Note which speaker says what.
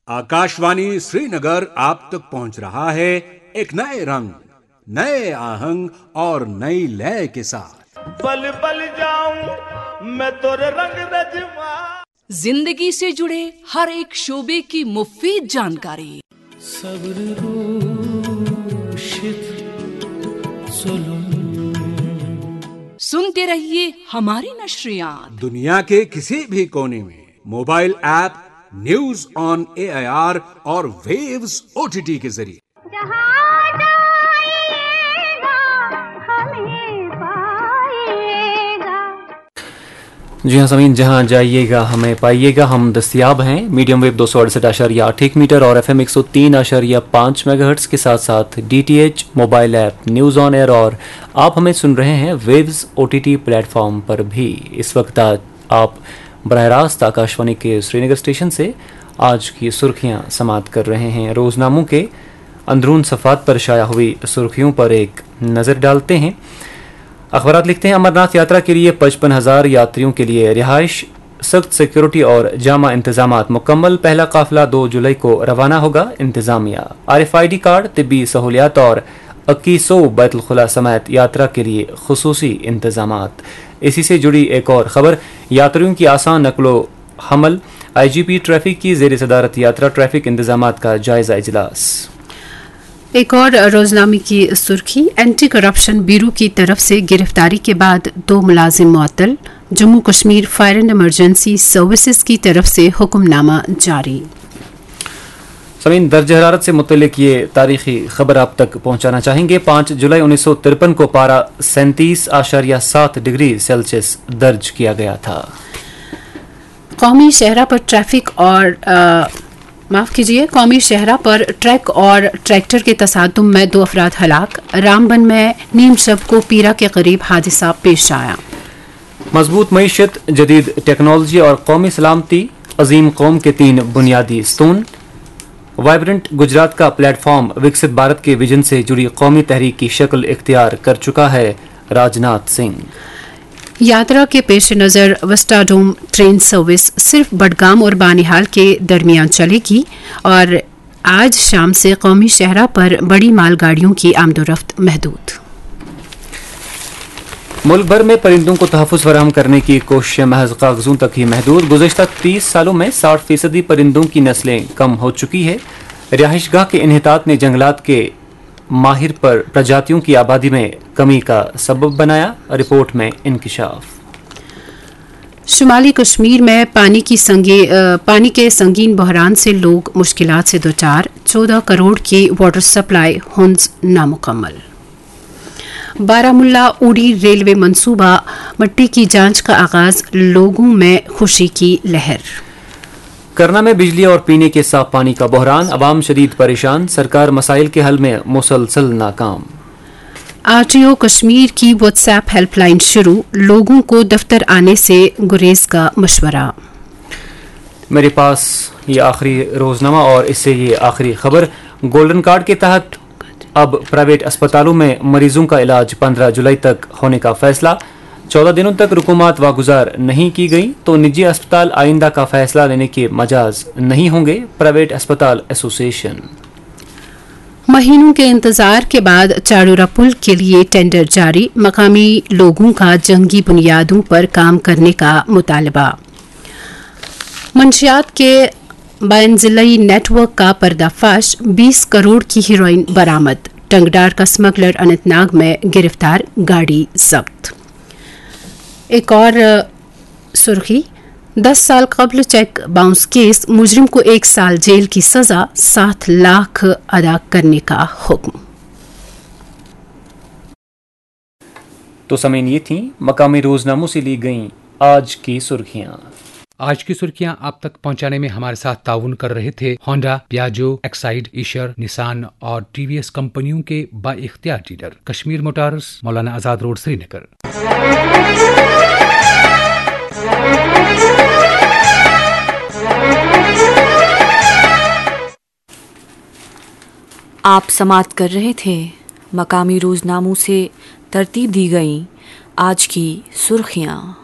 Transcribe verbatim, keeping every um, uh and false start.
Speaker 1: आकाशवाणी श्रीनगर आप तक पहुंच रहा है एक नए रंग, नए आहंग और नई लय के साथ।
Speaker 2: बल बल जाऊं मैं तोरे रंग रजवा।
Speaker 3: जिंदगी से जुड़े हर एक शोबे की मुफीद जानकारी,
Speaker 4: सब्र रोशित जुल्म।
Speaker 3: सुनते रहिए हमारी नशरियात
Speaker 1: दुनिया के किसी भी कोने में mobile app, news on A I R और वेव्स ओ टी टी के जरिए।
Speaker 5: जी हाँ समीन, जहाँ जाइएगा हमें पाइएगा। हम दस्तियाब हैं मीडियम वेव दो सौ अड़सठ आशारिया आठ एक मीटर और एफ एम एक सौ तीन आशारिया पाँच मेगाहर्ट्ज के साथ साथ D T H mobile app, news on air, और आप हमें सुन रहे हैं waves O T T platform पर भी। इस वक्त आप बराह रास्त आकाशवाणी के श्रीनगर स्टेशन से आज की सुर्खियाँ समाअत कर रहे हैं। रोज़नामों के अंदरून सफ़ात पर शाया हुई सुर्खियों पर एक नज़र डालते हैं। अखबारात लिखते हैं, अमरनाथ यात्रा के लिए पचपन हज़ार यात्रियों के लिए रिहाइश, सख्त सिक्योरिटी और जामा इंतजामात मुकम्मल। पहला काफिला दो जुलाई को रवाना होगा। इंतजामिया R F I D card, तिब्बी सहूलियात और इक्कीसों बैतुल खुला समेत यात्रा के लिए खुसूसी इंतजामात। इसी से जुड़ी एक और खबर, यात्रियों की आसान नकलो हमल, आई जी पी ट्रैफिक की ज़ेर सदारत यात्रा ट्रैफिक इंतजामात का जायजा इजलास।
Speaker 6: एक और रोजनामे की सुर्खी, एंटी करप्शन ब्यूरो की तरफ से गिरफ्तारी के बाद दो मुलाजिम मुअत्तल। Jammu Kashmir fire and emergency services की तरफ से हुक्मनामा जारी।
Speaker 5: समीन, दर्ज हरारत से मुतल्लिक ये तारीखी खबर आप तक पहुंचाना चाहेंगे। पाँच जुलाई उन्नीस सौ तिरपन को पारा सैंतीस आशारिया सात डिग्री सेल्सियस दर्ज किया गया था।
Speaker 6: कौमी शहरा पर ट्रैफिक और आ, माफ कीजिए कौमी शहरा पर ट्रक और ट्रैक्टर के तसादुम में दो अफराद हलाक। रामबन में नीम शब को पीरा के करीब हादसा पेश आया।
Speaker 5: मजबूत मईशत, जदीद टेक्नोलॉजी और कौमी सलामती अजीम कौम के तीन बुनियादी स्तून। वाइब्रेंट गुजरात का प्लेटफॉर्म विकसित भारत के विजन से जुड़ी कौमी तहरीक की शक्ल इख्तियार कर चुका है। राजनाथ सिंह।
Speaker 6: यात्रा के पेश नज़र वस्टाडोम ट्रेन सर्विस सिर्फ बडगाम और बानिहाल के दरमियान चलेगी और आज शाम से कौमी शहरा पर बड़ी मालगाड़ियों की आमदोरफ्त महदूद।
Speaker 5: मुल्क भर में परिंदों को तहफ़्फ़ुज़ फराहम करने की कोशिशें महज कागजों तक ही महदूद। गुज़श्ता तीस सालों में साठ फीसदी परिंदों की नस्लें कम हो चुकी है। रिहाइशगाह के इन्हितात ने जंगलात के माहिर पर प्रजातियों की आबादी में कमी का सबब बनाया। रिपोर्ट में इंकिशाफ।
Speaker 6: शुमाली कश्मीर में पानी की संगी पानी के संगीन बहरान से लोग मुश्किलात से दोचार। चौदह करोड़ की वाटर सप्लाई हुन्स नामुकम्मल। बारामुल्ला उड़ी रेलवे मंसूबा, मिट्टी की जांच का आगाज, लोगों में खुशी की लहर।
Speaker 5: करना में बिजली और पीने के साफ पानी का बहरान, अवाम शदीद परेशान, सरकार मसाइल के हल में मुसलसल नाकाम।
Speaker 6: आर टी ओ कश्मीर की व्हाट्सएप हेल्पलाइन शुरू, लोगों को दफ्तर आने से गुरेज का मशवरा।
Speaker 5: मेरे पास ये आखिरी रोजनामा और इससे ये आखिरी खबर। गोल्डन कार्ड के तहत अब प्राइवेट अस्पतालों में मरीजों का इलाज पंद्रह जुलाई तक होने का फैसला। चौदह दिनों तक रुकूमात वागुजार नहीं की गई तो निजी अस्पताल आइंदा का फैसला लेने के मजाज नहीं होंगे। प्राइवेट अस्पताल एसोसिएशन।
Speaker 6: महीनों के इंतजार के बाद चाड़ूरा पुल के लिए टेंडर जारी, मकामी लोगों का जंगी बुनियादों पर काम करने का मुतालबा। मंशियात के बायनजिलाई नेटवर्क का पर्दाफाश, बीस करोड़ की हीरोइन बरामद। टंगडार का स्मगलर अनंतनाग में गिरफ्तार, गाड़ी जब्त। एक और सुर्खी, दस साल कबल चेक बाउंस केस, मुजरिम को एक साल जेल की सजा, सात लाख अदा करने का हुक्म।
Speaker 5: तो समीन, ये थी मकामी रोजनामों से ली गई आज की सुर्खियां।
Speaker 7: आज की सुर्खियां आप तक पहुंचाने में हमारे साथ ताउन कर रहे थे Honda, Piaggio, Exide, Ishar, Nissan और टीवीएस कंपनियों के बाइख्तियार dealer Kashmir Motors, Maulana Azad road, Srinagar.
Speaker 8: आप समाअत कर रहे थे मकामी रोजनामों से तरतीब दी गई आज की सुर्खियां।